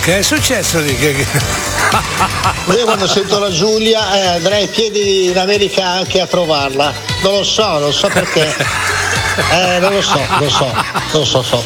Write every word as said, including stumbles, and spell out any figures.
Che è successo lì? Che... Io quando sento la Giulia eh, andrei ai piedi in America anche a trovarla. Non lo so, non so perché. Eh, non lo so, lo so, non lo so, so.